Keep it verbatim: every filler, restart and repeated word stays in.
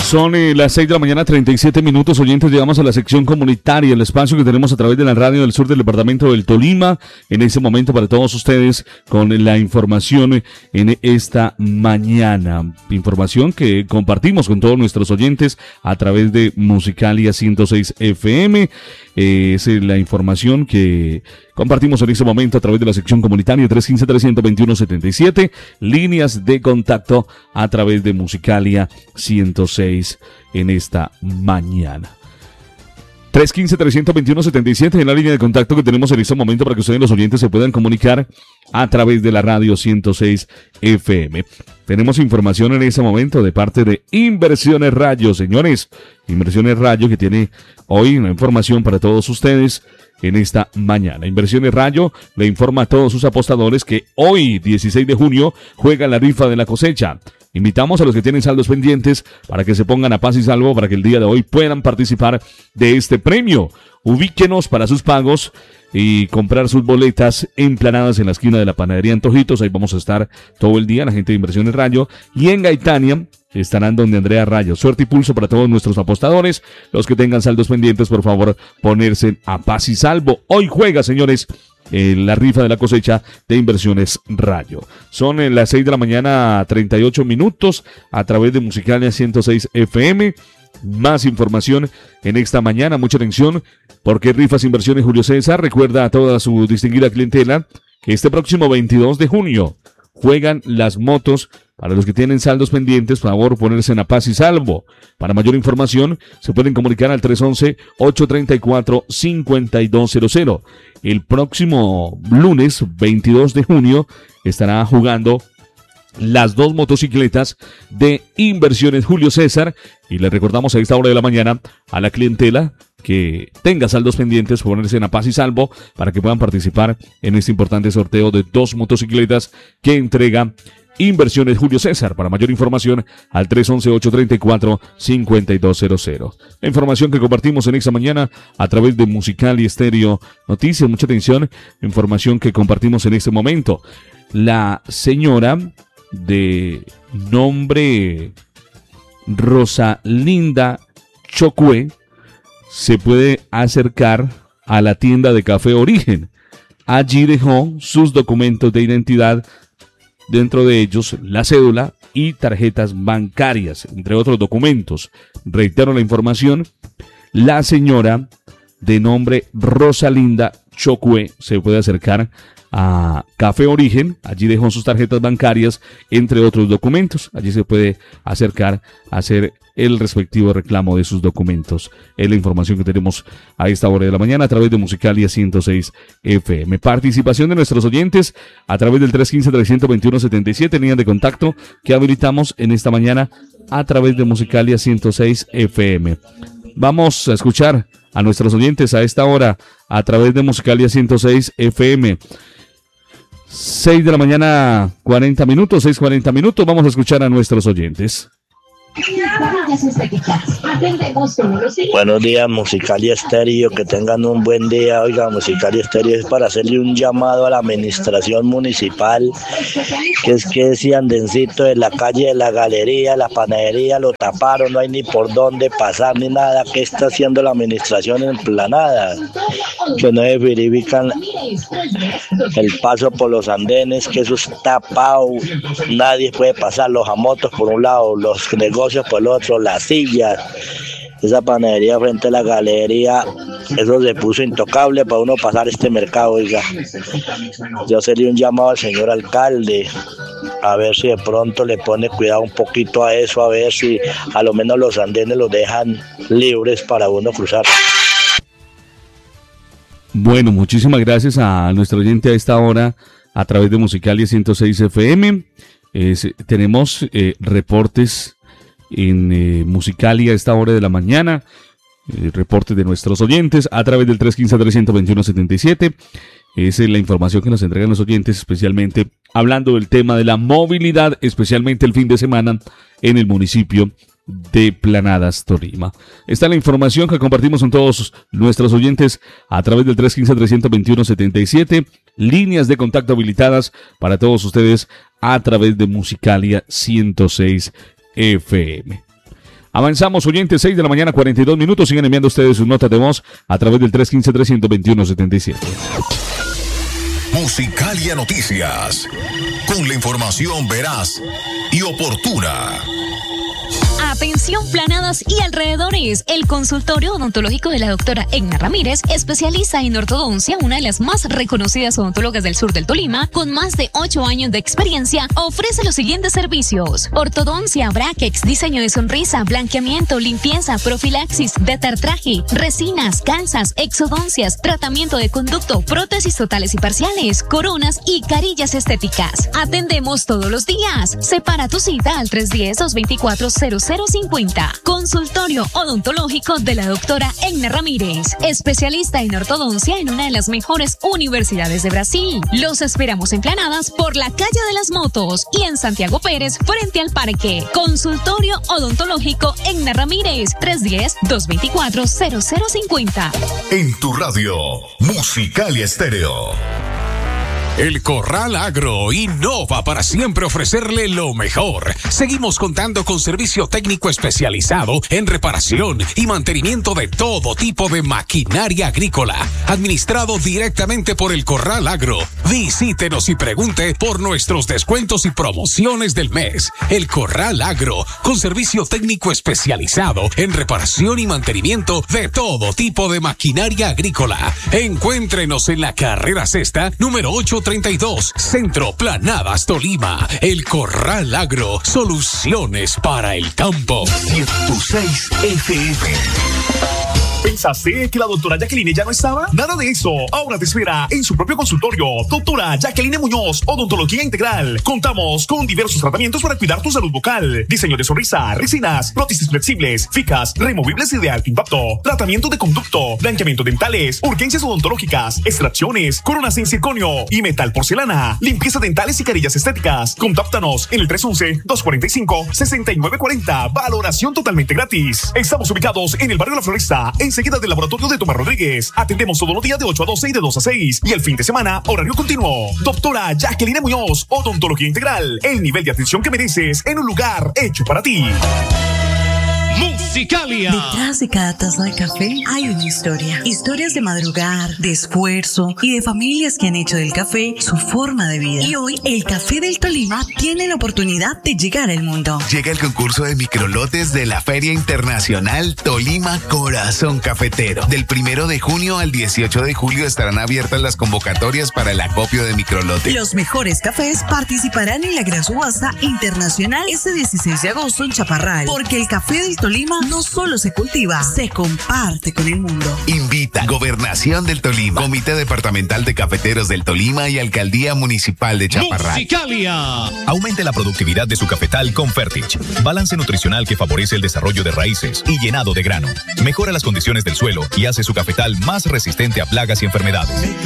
Son eh, las seis de la mañana, treinta y siete minutos, oyentes. Llegamos a la sección comunitaria, el espacio que tenemos a través de la radio del sur del departamento del Tolima. En este momento para todos ustedes con la información en esta mañana. Información que compartimos con todos nuestros oyentes a través de Musicalia ciento seis F M. Eh, es la información que compartimos en este momento a través de la sección comunitaria tres uno cinco, tres dos uno, siete siete. Líneas de contacto a través de Musicalia ciento seis en esta mañana. tres uno cinco, tres dos uno, siete siete en la línea de contacto que tenemos en este momento para que ustedes los oyentes se puedan comunicar a través de la radio ciento seis F M. Tenemos información en este momento de parte de Inversiones Rayo, señores. Inversiones Rayo que tiene hoy una información para todos ustedes en esta mañana. Inversiones Rayo le informa a todos sus apostadores que hoy, dieciséis de junio, juega la rifa de la cosecha. Invitamos a los que tienen saldos pendientes para que se pongan a paz y salvo para que el día de hoy puedan participar de este premio. Ubíquenos para sus pagos y comprar sus boletas emplanadas en la esquina de la panadería Antojitos. Ahí vamos a estar todo el día, la gente de Inversiones Rayo. Y en Gaitania estarán donde Andrea Rayo. Suerte y pulso para todos nuestros apostadores. Los que tengan saldos pendientes, por favor, ponerse a paz y salvo. Hoy juega, señores, Eh, la rifa de la cosecha de Inversiones Rayo. Son eh, las seis de la mañana, treinta y ocho minutos, a través de Musicalia ciento seis F M. Más información en esta mañana, mucha atención, porque Rifas Inversiones Julio César recuerda a toda su distinguida clientela que este próximo veintidós de junio juegan las motos. Para los que tienen saldos pendientes, por favor, ponerse en a paz y salvo. Para mayor información, se pueden comunicar al tres uno uno, ocho tres cuatro, cinco dos cero cero. El próximo lunes, veintidós de junio, estará jugando las dos motocicletas de Inversiones Julio César. Y les recordamos a esta hora de la mañana a la clientela que tenga saldos pendientes, ponerse en a paz y salvo para que puedan participar en este importante sorteo de dos motocicletas que entrega Inversiones Julio César. Para mayor información al tres uno uno, ocho tres cuatro, cinco dos cero cero. La información que compartimos en esta mañana a través de Musical y Estéreo Noticias. Mucha atención, información que compartimos en este momento. La señora de nombre Rosalinda Chocue se puede acercar a la tienda de Café Origen. Allí dejó sus documentos de identidad, dentro de ellos la cédula y tarjetas bancarias, entre otros documentos. Reitero la información, la señora de nombre Rosalinda Chocue se puede acercar a Café Origen. Allí dejó sus tarjetas bancarias, entre otros documentos. Allí se puede acercar a hacer el respectivo reclamo de sus documentos. Es la información que tenemos a esta hora de la mañana a través de Musicalia ciento seis F M. Participación de nuestros oyentes a través del tres uno cinco, tres dos uno, siete siete, línea de contacto que habilitamos en esta mañana a través de Musicalia ciento seis F M. Vamos a escuchar a nuestros oyentes a esta hora a través de Musicalia ciento seis F M. seis de la mañana, cuarenta minutos, seis cuarenta minutos. Vamos a escuchar a nuestros oyentes. Buenos días, Musicalia Estéreo, que tengan un buen día. Oiga, Musicalia Estéreo es para hacerle un llamado a la administración municipal, que es que ese andencito de la calle de la galería, la panadería, lo taparon, no hay ni por dónde pasar ni nada. ¿Qué está haciendo la administración en Planada? Que no verifican el paso por los andenes, que eso está tapado, nadie puede pasar, los amotos por un lado, los negocios por el otro, las sillas, esa panadería frente a la galería, eso se puso intocable para uno pasar este mercado. Oiga, yo sería un llamado al señor alcalde, a ver si de pronto le pone cuidado un poquito a eso, a ver si a lo menos los andenes los dejan libres para uno cruzar. Bueno, muchísimas gracias a nuestro oyente a esta hora a través de Musicalia ciento seis F M. Es, tenemos eh, reportes en eh, Musicalia a esta hora de la mañana, eh, reportes de nuestros oyentes a través del tres uno cinco, tres dos uno, siete siete. Esa es la información que nos entregan los oyentes, especialmente hablando del tema de la movilidad, especialmente el fin de semana en el municipio de Planadas, Tolima. Esta es la información que compartimos con todos nuestros oyentes a través del tres uno cinco, tres dos uno, siete siete. Líneas de contacto habilitadas para todos ustedes a través de Musicalia ciento seis F M. Avanzamos, oyentes, seis de la mañana, cuarenta y dos minutos. Sigan enviando ustedes sus notas de voz a través del tres uno cinco, tres dos uno, siete siete. Musicalia Noticias, con la información veraz y oportuna. Atención, Planadas y alrededores. El consultorio odontológico de la doctora Egna Ramírez, especialista en ortodoncia, una de las más reconocidas odontólogas del sur del Tolima, con más de ocho años de experiencia, ofrece los siguientes servicios: ortodoncia, brackets, diseño de sonrisa, blanqueamiento, limpieza, profilaxis, detartraje, resinas, calzas, exodoncias, tratamiento de conducto, prótesis totales y parciales, coronas y carillas estéticas. Atendemos todos los días. Separa tu cita al tres uno cero, dos dos cuatro, cero cero cinco cero. Consultorio odontológico de la doctora Egna Ramírez, especialista en ortodoncia en una de las mejores universidades de Brasil. Los esperamos en Planadas por la calle de las Motos y en Santiago Pérez frente al parque. Consultorio odontológico Egna Ramírez, tres uno cero, dos dos cuatro, cero cero cinco cero. En tu radio, Musicalia Estéreo. El Corral Agro innova para siempre ofrecerle lo mejor. Seguimos contando con servicio técnico especializado en reparación y mantenimiento de todo tipo de maquinaria agrícola, administrado directamente por el Corral Agro. Visítenos y pregunte por nuestros descuentos y promociones del mes. El Corral Agro, con servicio técnico especializado en reparación y mantenimiento de todo tipo de maquinaria agrícola. Encuéntrenos en la carrera sexta, número ocho treinta y dos, Centro Planadas, Tolima. El Corral Agro, soluciones para el campo. ciento seis F M. ¿Pensaste que la doctora Jacqueline ya no estaba? Nada de eso. Ahora te espera en su propio consultorio. Doctora Jacqueline Muñoz, Odontología Integral. Contamos con diversos tratamientos para cuidar tu salud bucal. Diseño de sonrisa, resinas, prótesis flexibles, fijas, removibles y de alto impacto. Tratamiento de conducto, blanqueamiento dentales, urgencias odontológicas, extracciones, coronas en circonio y metal porcelana. Limpieza dentales y carillas estéticas. Contáctanos en el tres uno uno, dos cuatro cinco, seis nueve cuatro cero. Valoración totalmente gratis. Estamos ubicados en el barrio La Floresta, enseguida del laboratorio de Tomás Rodríguez. Atendemos todos los días de ocho a doce y de dos a seis. Y el fin de semana, horario continuo. Doctora Jacqueline Muñoz, Odontología Integral. El nivel de atención que mereces en un lugar hecho para ti. Musicalia. Detrás de cada taza de café hay una historia. Historias de madrugar, de esfuerzo y de familias que han hecho del café su forma de vida. Y hoy el Café del Tolima tiene la oportunidad de llegar al mundo. Llega el concurso de microlotes de la Feria Internacional Tolima Corazón Cafetero. Del primero de junio al dieciocho de julio estarán abiertas las convocatorias para el acopio de microlotes. Los mejores cafés participarán en la gran subasta internacional este dieciséis de agosto en Chaparral. Porque el Café del Tolima no solo se cultiva, se comparte con el mundo. Invita Gobernación del Tolima, Comité Departamental de Cafeteros del Tolima y Alcaldía Municipal de Chaparral. Musicalia. Aumente la productividad de su cafetal con Fertich. Balance nutricional que favorece el desarrollo de raíces y llenado de grano. Mejora las condiciones del suelo y hace su cafetal más resistente a plagas y enfermedades.